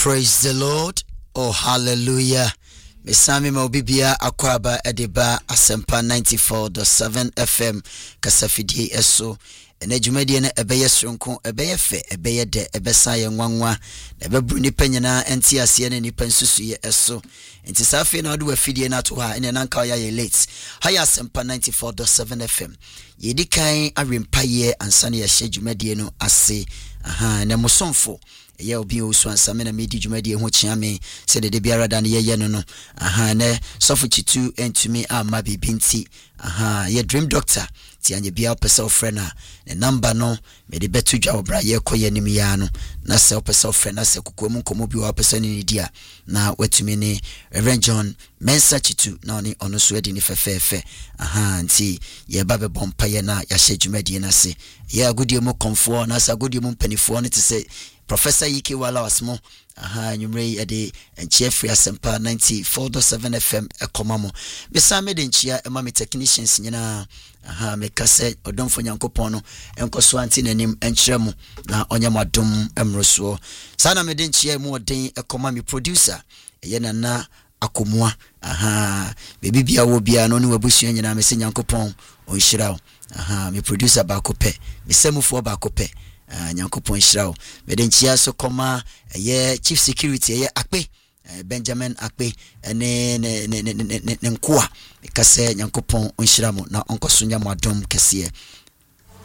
Praise the Lord. Oh, hallelujah. Mesami maubibia akwaba edeba asempa 94.7 FM kasafidi eso. Ene jumedi ene ebeye sronko, ebeye fe, ebeye de, ebesa ye nwanwa. Ebe bruni penyana enti asiye ne nipa nsusu ye eso. Enti safi na wadu wafidi na tuha ene nanka ya ye late. Haya asempa 94.7 FM. Yedi kai arimpa ye ansani ya she jumedi eno ase. Ne musonfo. Ya obi osu ansame na medi dwumadi ho chiame se de biara da ne ye no ne sofu chitu entumi ama bibinti ye dream doctor ti anye bia opesa ofrena ne number no me de betu dwa obra ye koye nim ya no na se opesa ofrena se kokomu nkomo bi opesa ni dia na watumi ni Reverend John Mensa chitu na oni ono so edi ni fefefe nti ye ba be bompa ye na ya hye dwumadi na se ye agudie mu komfo na se agudie mu mpanifo ne te se Professor Yiki Wala Wasmo, nyumrei ade enchie free asempa 94.7 FM ekomamo. Besame de enchia emami technicians nyina me kase odonfo nyankopon no enkoso anti nanim enchiremu na onyamadom emroso. Sana me de enchia mu oden ekomami producer ye na akomua bebi bia wo bia no ne wabusu nyina me se nyankopon onhirawo me producer ba kope me semufo ba kope nyankopon shirawo medenchia so koma ye chief security ye akpe Benjamin akpe ne nkoa kase nyankopon onhiramo na onkoso nyamodom kese